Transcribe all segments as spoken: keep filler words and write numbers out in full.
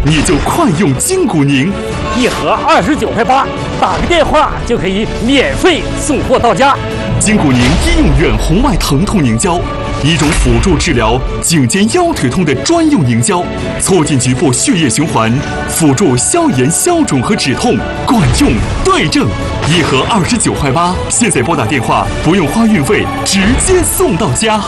你就快用筋骨宁， 一盒二十九块八，打个电话就可以免费送货到家。 筋骨宁医用院红外疼痛凝胶，一种辅助治疗颈肩腰腿痛的专用凝胶，促进局部血液循环，辅助消炎消肿和止痛，管用对症。一盒二十九块八，现在拨打电话不用花运费，直接送到家。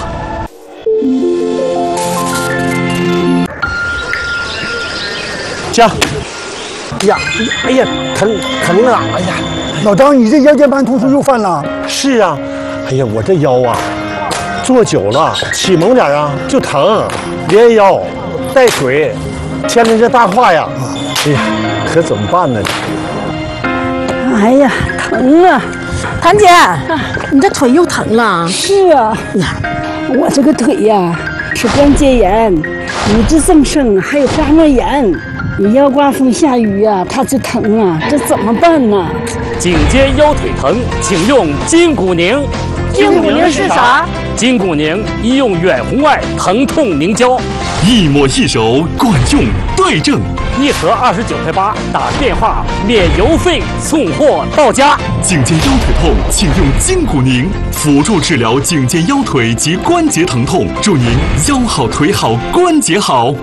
行。呀，哎呀，疼疼啊！哎呀， 老张，你这腰间盘突出又犯了。 是啊，哎呀，我这腰啊，坐久了起猛点啊就疼，连腰带腿，天天这大胯呀，哎呀，可怎么办呢？ 哎呀，疼啊！ 谭姐，你这腿又疼了？ 是啊，我这个腿呀是关节炎、骨质增生，还有滑膜炎。你要刮风下雨啊，它就疼啊，这怎么办呢？ 颈肩腰腿疼，请用筋骨宁。 筋骨宁是啥？ 筋骨宁医用远红外疼痛凝胶， 一抹一揉，管用对症。 一盒二十九块八，打电话免邮费送货到家。 颈肩腰腿痛，请用筋骨宁，辅助治疗颈肩腰腿及关节疼痛，祝您腰好腿好关节好。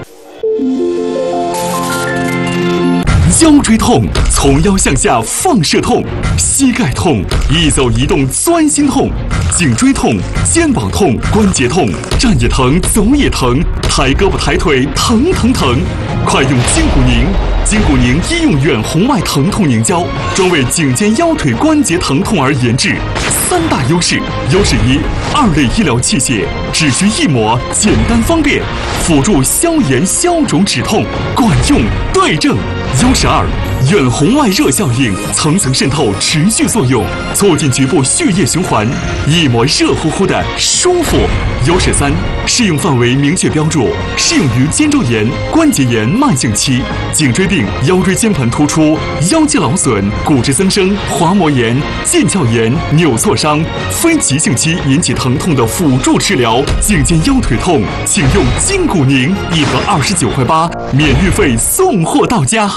腰椎痛，从腰向下放射痛；膝盖痛，一走一动钻心痛；颈椎痛、肩膀痛、关节痛，站也疼，走也疼，抬胳膊抬腿疼疼疼。快用筋骨宁！筋骨宁医用远红外疼痛凝胶，专为颈肩腰腿关节疼痛而研制。三大优势：优势一，二类医疗器械，只需一抹，简单方便，辅助消炎消肿止痛，管用对症。优势二，远红外热效应，层层渗透，持续作用，促进局部血液循环，一抹热乎乎的舒服。优势三，适用范围明确标注，适用于肩周炎、关节炎慢性期、颈椎病、腰椎间盘突出、腰肌劳损、骨质增生、滑膜炎、腱鞘炎、扭挫伤、非急性期引起疼痛的辅助治疗。颈肩腰腿痛，请用筋骨宁，一盒二十九块八，免运费送货到家。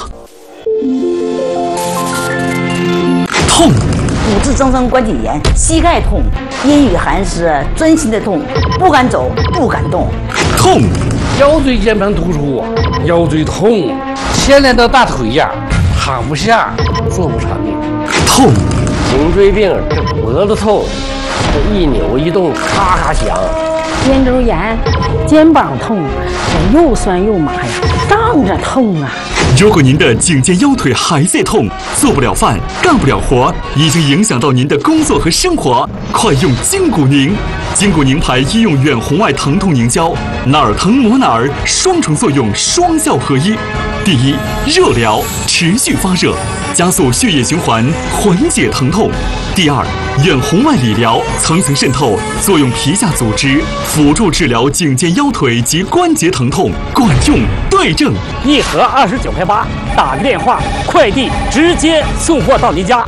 痛， 骨质增生关节炎、膝盖痛、阴雨寒湿、钻心的痛，不敢走，不敢动。 痛， 腰椎间盘突出，腰椎痛，牵连到大腿呀，躺不下，坐不长的。 痛， 颈椎病，这脖子痛，这一扭一动咔咔响。 肩周炎、肩膀痛，这又酸又麻呀，胀着痛啊。 如果您的颈肩腰腿还在痛，做不了饭，干不了活，已经影响到您的工作和生活，快用筋骨宁！筋骨宁牌医用远红外疼痛凝胶，哪儿疼抹哪儿，双重作用，双效合一。第一，热疗，持续发热，加速血液循环，缓解疼痛。第二，远红外理疗，层层渗透，作用皮下组织，辅助治疗颈肩腰腿及关节疼痛，管用对症。 一盒二十九块八，打个电话，快递直接送货到您家。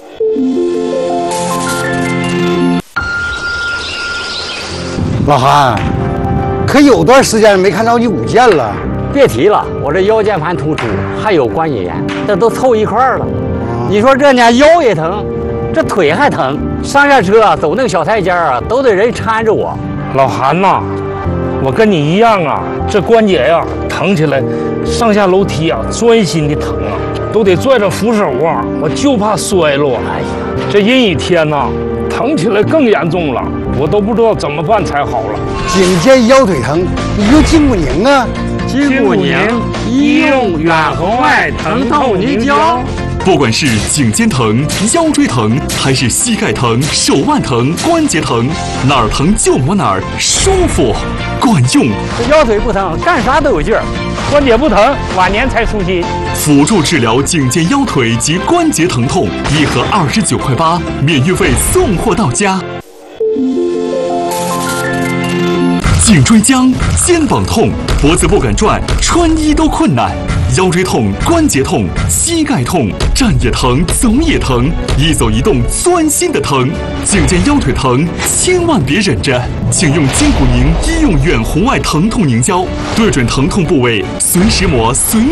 老韩，可有段时间没看着你舞剑了。 别提了，我这腰间盘突出，还有关节炎，这都凑一块儿了。你说这家腰也疼，这腿还疼，上下车走那个小台阶啊，都得人搀着我。 老韩呐，我跟你一样啊，这关节呀疼起来，上下楼梯啊钻心的疼啊，都得拽着扶手啊，我就怕摔落。哎呀，这阴雨天呐，疼起来更严重了，我都不知道怎么办才好了。 颈肩腰腿疼，你用筋骨宁啊。 筋骨宁医用远红外疼痛凝胶。 不管是颈肩疼、腰椎疼，还是膝盖疼、手腕疼、关节疼，哪儿疼就抹哪儿，舒服，管用。 这腰腿不疼，干啥都有劲儿； 关节不疼，晚年才舒心。 辅助治疗颈肩腰腿及关节疼痛，一盒二十九块八，免运费送货到家。颈椎僵、肩膀痛、脖子不敢转、穿衣都困难；腰椎痛、关节痛、膝盖痛，站也疼，走也疼，一走一动钻心的疼。颈肩腰腿疼，千万别忍着，请用筋骨宁医用远红外疼痛凝胶，对准疼痛部位，随时抹，随